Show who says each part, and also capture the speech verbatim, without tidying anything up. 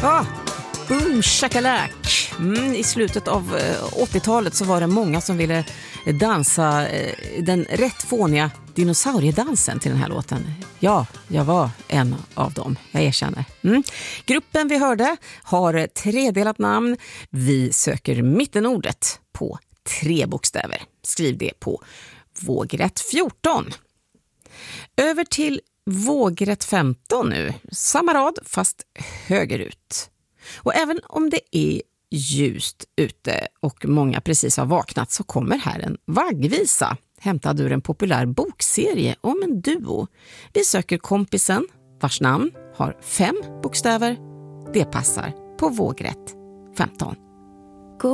Speaker 1: Ah, boom shakalak. Mm, I slutet av åttiotalet så var det många som ville dansa eh, den rätt fåniga dinosauriedansen till den här låten. Ja, jag var en av dem, jag erkänner. Mm. Gruppen vi hörde har tredelat namn. Vi söker mittenordet på tre bokstäver. Skriv det på vågrätt fjorton. Över till vågrätt femton nu. Samma rad fast högerut. Och även om det är ljust ute och många precis har vaknat så kommer här en vaggvisa hämtad ur en populär bokserie om en duo. Vi söker kompisen vars namn har fem bokstäver. Det passar på vågrätt femton.